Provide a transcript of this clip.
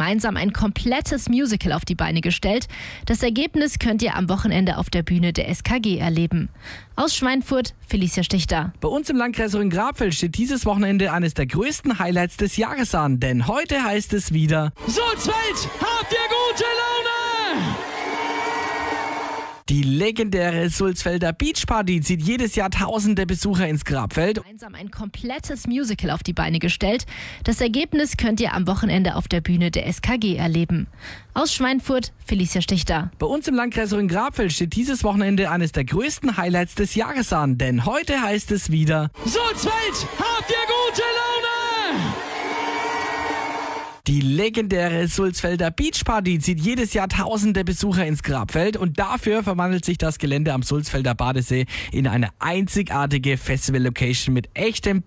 gemeinsam ein komplettes Musical auf die Beine gestellt. Das Ergebnis könnt ihr am Wochenende auf der Bühne der SKG erleben. Aus Schweinfurt, Felicia Stichter. Bei uns im Landkreis Rhön-Grabfeld steht dieses Wochenende eines der größten Highlights des Jahres an, denn heute heißt es wieder: Sulzfeld, habt ihr gute Laune? Die legendäre Sulzfelder Beachparty zieht jedes Jahr tausende Besucher ins Grabfeld. Gemeinsam ein komplettes Musical auf die Beine gestellt. Das Ergebnis könnt ihr am Wochenende auf der Bühne der SKG erleben. Aus Schweinfurt, Felicia Stichter. Bei uns im Landkreis Rhön-Grabfeld steht dieses Wochenende eines der größten Highlights des Jahres an, denn heute heißt es wieder: Sulzfeld, habt ihr gute Laune? Die legendäre Sulzfelder Beachparty zieht jedes Jahr tausende Besucher ins Grabfeld und dafür verwandelt sich das Gelände am Sulzfelder Badesee in eine einzigartige Festival-Location mit echtem